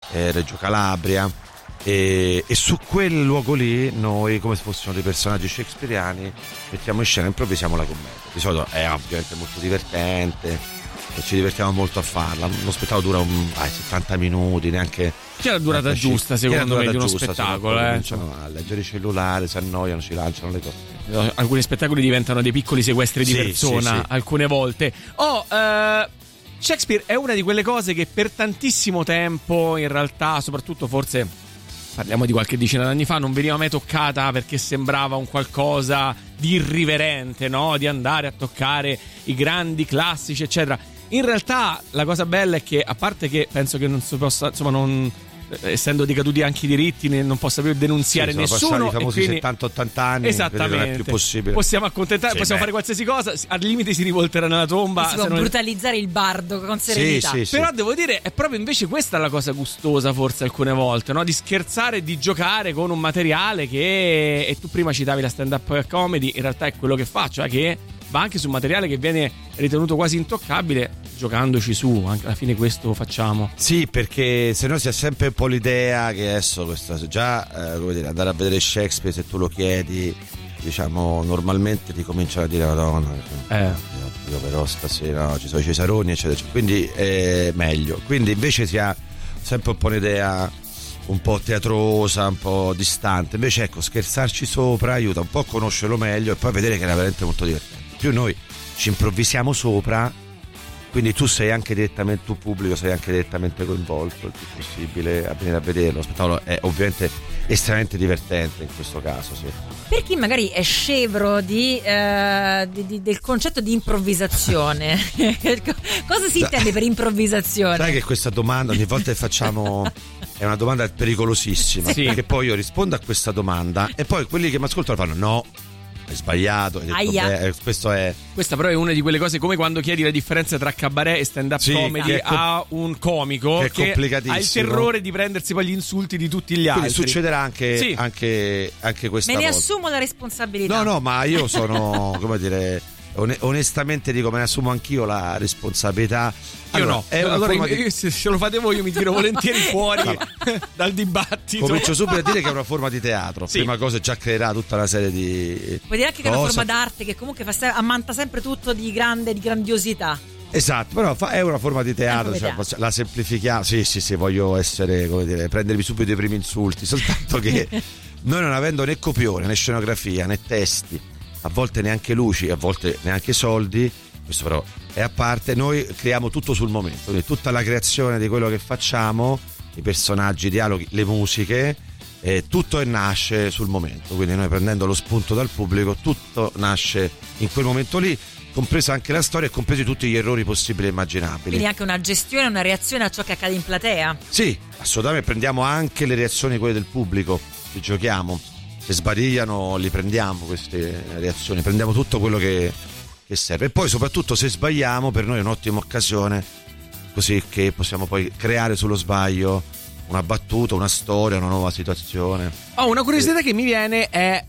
Reggio Calabria, e su quel luogo lì noi, come se fossimo dei personaggi shakespeariani, mettiamo in scena, improvvisiamo la commedia. Di solito è ovviamente molto divertente e ci divertiamo molto a farla. Uno spettacolo dura 70 minuti, neanche c'è la durata giusta, secondo me, di uno spettacolo. Cominciano a leggere i cellulari, si annoiano, ci lanciano le cose. Alcuni spettacoli diventano dei piccoli sequestri di persona, alcune volte. Shakespeare è una di quelle cose che per tantissimo tempo, in realtà, soprattutto forse parliamo di qualche decina d'anni fa, non veniva mai toccata perché sembrava un qualcosa di irriverente, no? Di andare a toccare i grandi classici, eccetera. In realtà la cosa bella è che, a parte che penso che non si possa, insomma, non, essendo decaduti anche i diritti, non possa più denunziare nessuno. I famosi 70-80 anni, esattamente, non è più possibile. Possiamo accontentare, possiamo fare qualsiasi cosa, al limite si rivolterà nella tomba. Si può brutalizzare il bardo con serenità. Però devo dire, è proprio invece questa la cosa gustosa, forse alcune volte, no? Di scherzare e di giocare con un materiale che, e tu prima citavi la stand-up comedy, in realtà è quello che faccio, che va anche su un materiale che viene ritenuto quasi intoccabile, giocandoci su. Anche alla fine questo facciamo. Sì, perché se no si ha sempre un po' l'idea che adesso come dire, andare a vedere Shakespeare, se tu lo chiedi, diciamo, normalmente ti cominciano a dire Madonna, io però stasera ci sono i Cesaroni, eccetera, quindi è meglio. Quindi invece si ha sempre un po' un'idea un po' teatrosa, un po' distante. Invece ecco, scherzarci sopra aiuta un po' a conoscerlo meglio e poi a vedere che era veramente molto divertente. Più noi ci improvvisiamo sopra, quindi tu sei anche direttamente, tu pubblico sei anche direttamente coinvolto il più possibile a venire a vederlo. Lo spettacolo è ovviamente estremamente divertente in questo caso, sì. Per chi magari è scevro del concetto di improvvisazione, cosa si intende per improvvisazione? Sai che questa domanda ogni volta che facciamo è una domanda pericolosissima, perché poi io rispondo a questa domanda e poi quelli che mi ascoltano fanno no, hai sbagliato, questa però è una di quelle cose, come quando chiedi la differenza tra cabaret e stand-up comedy a un comico che ha il terrore di prendersi poi gli insulti di tutti gli altri. Quindi succederà anche questa Me ne volta. assumo la responsabilità. No, ma io sono come dire, onestamente dico, me ne assumo anch'io la responsabilità. Io se lo fate voi io mi tiro volentieri fuori dal dibattito. Comincio subito a dire che è una forma di teatro. Prima cosa, già creerà tutta una serie di Vuol dire anche che è una forma d'arte che comunque ammanta sempre tutto di grandiosità. Esatto, però è una forma di teatro, la semplifichiamo. Sì, voglio essere, come dire, prendermi subito i primi insulti, soltanto che noi, non avendo né copione, né scenografia, né testi, a volte neanche luci, a volte neanche soldi, questo però è a parte, noi creiamo tutto sul momento, quindi tutta la creazione di quello che facciamo, i personaggi, i dialoghi, le musiche, tutto nasce sul momento, quindi noi, prendendo lo spunto dal pubblico, tutto nasce in quel momento lì, compresa anche la storia e compresi tutti gli errori possibili e immaginabili. Quindi anche una gestione, una reazione a ciò che accade in platea. Sì, assolutamente, prendiamo anche le reazioni, quelle del pubblico, ci giochiamo, se sbagliano li prendiamo queste reazioni, prendiamo tutto quello che serve, e poi soprattutto se sbagliamo per noi è un'ottima occasione, così che possiamo poi creare sullo sbaglio una battuta, una storia, una nuova situazione. Una curiosità che mi viene è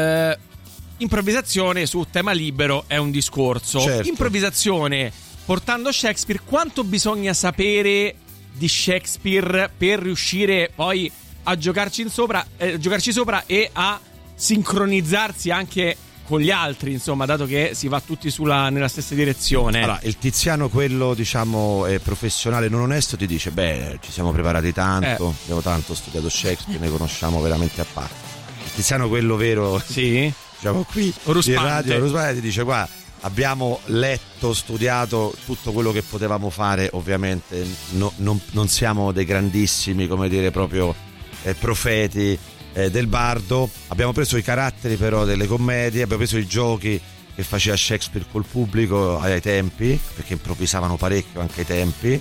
improvvisazione su tema libero è un discorso. Certo. Improvvisazione portando Shakespeare, quanto bisogna sapere di Shakespeare per riuscire poi a giocarci sopra e a sincronizzarsi anche con gli altri, insomma, dato che si va tutti nella stessa direzione. Allora, il Tiziano, quello diciamo professionale, non onesto, ti dice ci siamo preparati tanto, abbiamo tanto studiato Shakespeare, ne conosciamo veramente a parte. Il Tiziano, quello vero, diciamo qui in radio, Ruspante, ti dice qua abbiamo letto, studiato tutto quello che potevamo fare, ovviamente non siamo dei grandissimi, come dire, proprio profeti del bardo. Abbiamo preso i caratteri però delle commedie, abbiamo preso i giochi che faceva Shakespeare col pubblico ai tempi, perché improvvisavano parecchio anche ai tempi,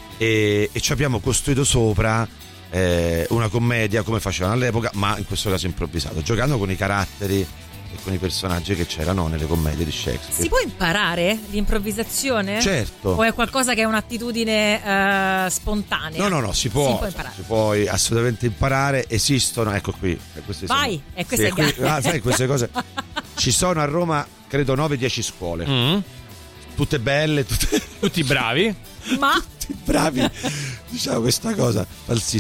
e ci abbiamo costruito sopra una commedia come facevano all'epoca, ma in questo caso improvvisato, giocando con i caratteri e con i personaggi che c'erano nelle commedie di Shakespeare. Si può imparare l'improvvisazione? Certo. O è qualcosa che è un'attitudine spontanea? No, si può assolutamente imparare. Esistono, ecco qui. Queste è sai, queste cose. Ci sono a Roma, credo 9-10 scuole. Tutte belle, tutti bravi. Ma tutti bravi. Diciamo questa cosa falsissima.